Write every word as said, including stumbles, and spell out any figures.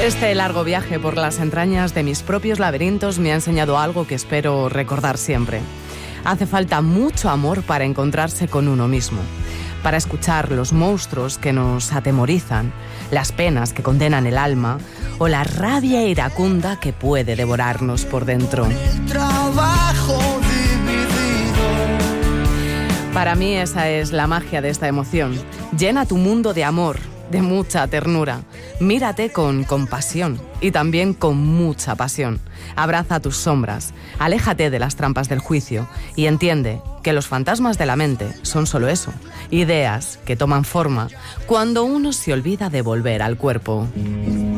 Este largo viaje por las entrañas de mis propios laberintos me ha enseñado algo que espero recordar siempre. Hace falta mucho amor para encontrarse con uno mismo, para escuchar los monstruos que nos atemorizan, las penas que condenan el alma o la rabia iracunda que puede devorarnos por dentro. Para mí esa es la magia de esta emoción. Llena tu mundo de amor, de mucha ternura. Mírate con compasión y también con mucha pasión. Abraza tus sombras, aléjate de las trampas del juicio y entiende que los fantasmas de la mente son solo eso, ideas que toman forma cuando uno se olvida de volver al cuerpo.